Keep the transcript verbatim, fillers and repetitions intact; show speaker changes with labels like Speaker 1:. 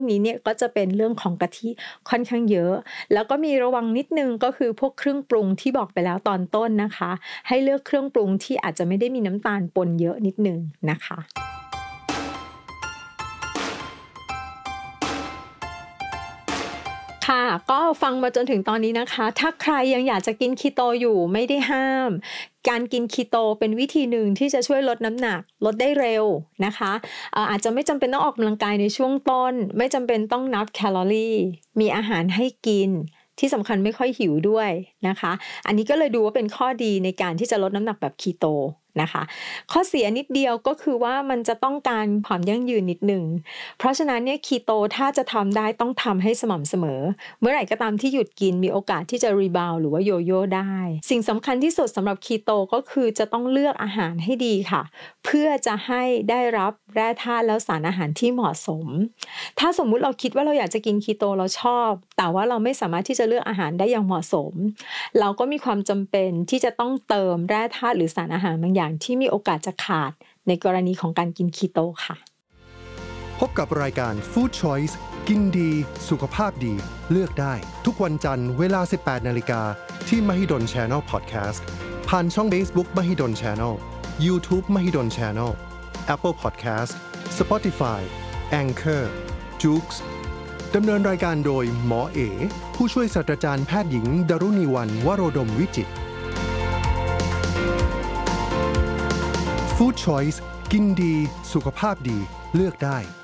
Speaker 1: นี้เนี่ยก็จะเป็นเรื่องของกะทิค่อนข้างเยอะแล้วก็มีระวังนิดนึงก็คือพวกเครื่องปรุงที่บอกไปแล้วตอนต้นนะคะให้เลือกเครื่องปรุงที่อาจจะไม่ได้มีน้ำตาลปนเยอะนิดนึงนะคะค่ะก็ฟังมาจนถึงตอนนี้นะคะถ้าใครยังอยากจะกินคีโตอยู่ไม่ได้ห้ามการกินคีโตเป็นวิธีหนึ่งที่จะช่วยลดน้ำหนักลดได้เร็วนะคะเอ่ออาจจะไม่จำเป็นต้องออกกำลังกายในช่วงต้นไม่จำเป็นต้องนับแคลอรีมีอาหารให้กินที่สำคัญไม่ค่อยหิวด้วยนะคะอันนี้ก็เลยดูว่าเป็นข้อดีในการที่จะลดน้ำหนักแบบคีโตนะคะข้อเสียนิดเดียวก็คือว่ามันจะต้องการความยั่งยืนนิดหนึ่งเพราะฉะนั้นเนี่ยคีโตถ้าจะทำได้ต้องทำให้สม่ำเสมอเมื่อไหร่ก็ตามที่หยุดกินมีโอกาสที่จะรีบาวหรือว่าโยโย่ได้สิ่งสำคัญที่สุดสำหรับคีโตก็คือจะต้องเลือกอาหารให้ดีค่ะเพื่อจะให้ได้รับแร่ธาตุแล้วสารอาหารที่เหมาะสมถ้าสมมุติเราคิดว่าเราอยากจะกินคีโตเราชอบแต่ว่าเราไม่สามารถที่จะเลือกอาหารได้อย่างเหมาะสมเราก็มีความจำเป็นที่จะต้องเติมแร่ธาตุหรือสารอาหารบางอย่างที่มีโอกาสจะขาดในกรณีของการกินคีโตค่ะ
Speaker 2: พบกับรายการ Food Choice กินดีสุขภาพดีเลือกได้ทุกวันจันทร์เวลา สิบแปดนาฬิกา นที่ Mahidol Channel Podcast ผ่านช่อง Facebook Mahidol Channel YouTube Mahidol Channel Apple Podcast Spotify Anchor Joox ดำเนินรายการโดยหมอเอผู้ช่วยศาสตราจารย์แพทย์หญิงดรุณีวรรณวโรดมวิจิตร Food Choice กินดีสุขภาพดีเลือกได้